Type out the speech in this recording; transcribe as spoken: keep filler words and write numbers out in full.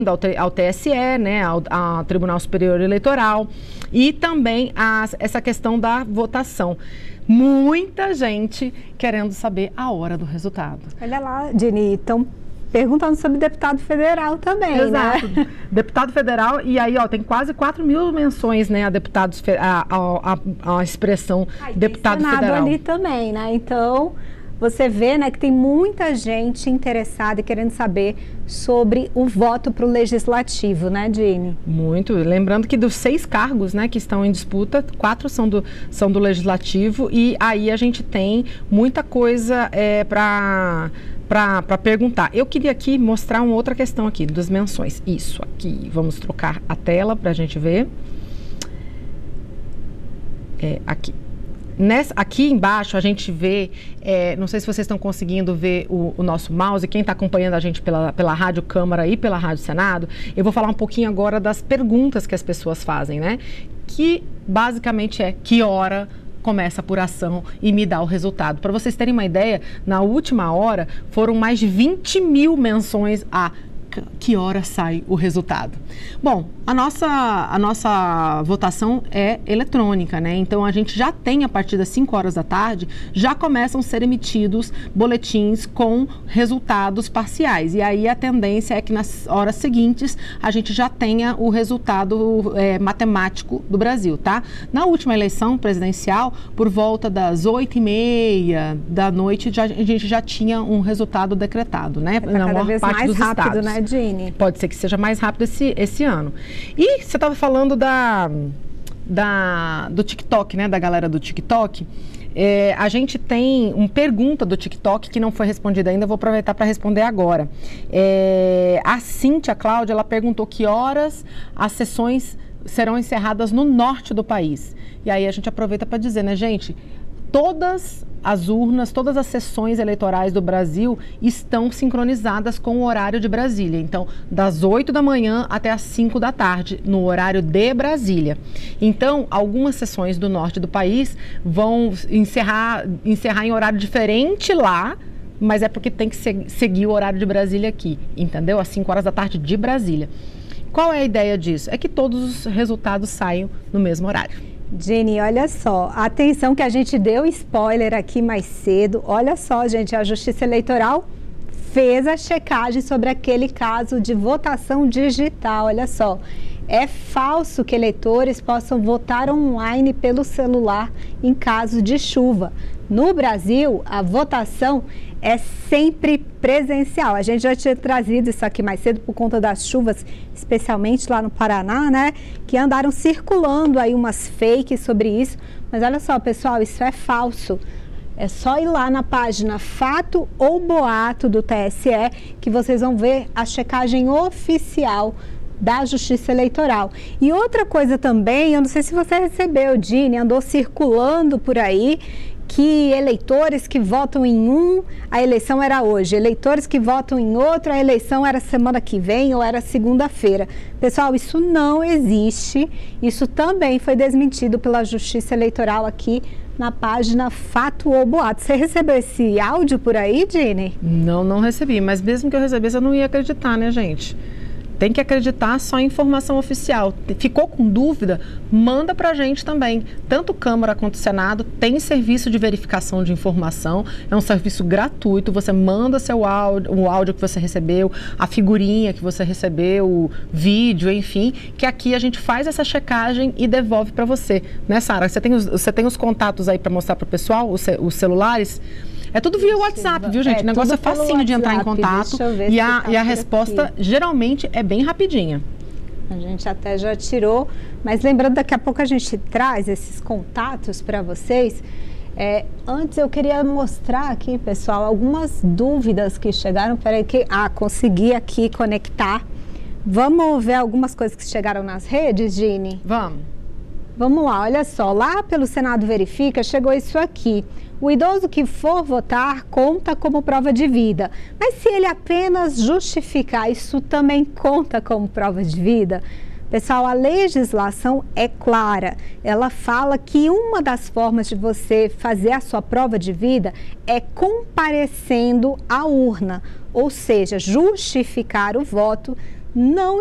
Ao, ao T S E, né, ao, ao Tribunal Superior Eleitoral, e também a, essa questão da votação. Muita gente querendo saber a hora do resultado. Olha lá, Dini, estão perguntando sobre deputado federal também, Exato. né? Deputado federal, e aí, ó, tem quase quatro mil menções, né, a deputados, a, a, a, a expressão Ai, deputado tem federal. ali também, né? Então, você vê, né, que tem muita gente interessada e querendo saber sobre o voto para o legislativo, né, Dini? Muito. Lembrando que dos seis cargos, né, que estão em disputa, quatro são do, são do legislativo, e aí a gente tem muita coisa é, para para perguntar. Eu queria aqui mostrar uma outra questão aqui, das menções. Isso aqui. Vamos trocar a tela para a gente ver. É, aqui. Nessa, aqui embaixo a gente vê, é, não sei se vocês estão conseguindo ver o, o nosso mouse, quem está acompanhando a gente pela, pela Rádio Câmara e pela Rádio Senado, eu vou falar um pouquinho agora das perguntas que as pessoas fazem, né? Que basicamente é que hora começa a apuração e me dá o resultado. Para vocês terem uma ideia, na última hora foram mais de vinte mil menções a que hora sai o resultado. Bom, a nossa, a nossa votação é eletrônica, né? Então, a gente já tem, a partir das cinco horas da tarde, já começam a ser emitidos boletins com resultados parciais. E aí, a tendência é que nas horas seguintes, a gente já tenha o resultado é, matemático do Brasil, tá? Na última eleição presidencial, por volta das oito e meia da noite, já, a gente já tinha um resultado decretado, né? Tá cada vez mais rápido, né, Dini? Pode ser que seja mais rápido esse, esse ano. E você estava falando da, da, do TikTok, né? Da galera do TikTok. É, a gente tem uma pergunta do TikTok que não foi respondida ainda, vou aproveitar para responder agora. É, a Cíntia Cláudia, ela perguntou que horas as sessões serão encerradas no norte do país. E aí a gente aproveita para dizer, né, gente? Todas as urnas, todas as sessões eleitorais do Brasil estão sincronizadas com o horário de Brasília. Então, das oito da manhã até as cinco da tarde, no horário de Brasília. Então, algumas sessões do norte do país vão encerrar, encerrar em horário diferente lá, mas é porque tem que seguir o horário de Brasília aqui, entendeu? Às cinco horas da tarde de Brasília. Qual é a ideia disso? É que todos os resultados saiam no mesmo horário. Jenny, olha só, atenção que a gente deu spoiler aqui mais cedo. Olha só, gente, a Justiça Eleitoral fez a checagem sobre aquele caso de votação digital. Olha só, é falso que eleitores possam votar online pelo celular em caso de chuva. No Brasil, a votação é sempre presencial. A gente já tinha trazido isso aqui mais cedo por conta das chuvas, especialmente lá no Paraná, né? Que andaram circulando aí umas fakes sobre isso. Mas olha só, pessoal, isso é falso. É só ir lá na página Fato ou Boato do T S E que vocês vão ver a checagem oficial da Justiça Eleitoral. E outra coisa também, eu não sei se você recebeu, Dini, andou circulando por aí, que eleitores que votam em um, a eleição era hoje. Eleitores que votam em outro, a eleição era semana que vem ou era segunda-feira. Pessoal, isso não existe. Isso também foi desmentido pela Justiça Eleitoral aqui na página Fato ou Boato. Você recebeu esse áudio por aí, Dini? Não, não recebi. Mas mesmo que eu recebesse, eu não ia acreditar, né, gente? Tem que acreditar só em informação oficial. Ficou com dúvida? Manda pra gente também. Tanto Câmara quanto Senado tem serviço de verificação de informação. É um serviço gratuito. Você manda seu áudio, o áudio que você recebeu, a figurinha que você recebeu, o vídeo, enfim, que aqui a gente faz essa checagem e devolve para você. Né, Sara? Você tem os, você tem os contatos aí para mostrar pro pessoal, os, os celulares? É tudo via WhatsApp, viu, gente? É, o negócio é facinho de entrar em contato e a, e a resposta aqui geralmente é bem rapidinha. A gente até já tirou, mas lembrando, daqui a pouco a gente traz esses contatos para vocês. É, antes eu queria mostrar aqui, pessoal, algumas dúvidas que chegaram. Peraí que... Ah, consegui aqui conectar. Vamos ver algumas coisas que chegaram nas redes, Gini? Vamos. Vamos lá, olha só. Lá pelo Senado Verifica, chegou isso aqui. O idoso que for votar conta como prova de vida. Mas se ele apenas justificar, isso também conta como prova de vida? Pessoal, a legislação é clara. Ela fala que uma das formas de você fazer a sua prova de vida é comparecendo à urna, ou seja, justificar o voto não